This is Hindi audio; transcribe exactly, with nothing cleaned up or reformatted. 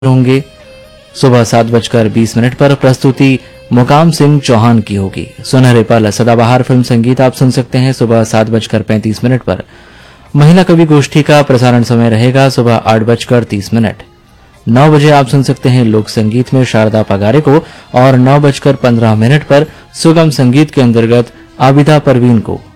होंगे। सुबह सात बजकर बीस मिनट पर प्रस्तुति मुकाम सिंह चौहान की होगी। सुनहरे पल सदाबहार फिल्म संगीत आप सुन सकते हैं सुबह सात बजकर पैंतीस मिनट पर। महिला कवि गोष्ठी का प्रसारण समय रहेगा सुबह आठ बजकर तीस मिनट। नौ बजे आप सुन सकते हैं लोक संगीत में शारदा पगारे को और नौ बजकर पंद्रह मिनट पर सुगम संगीत के अंतर्गत आबिदा परवीन को।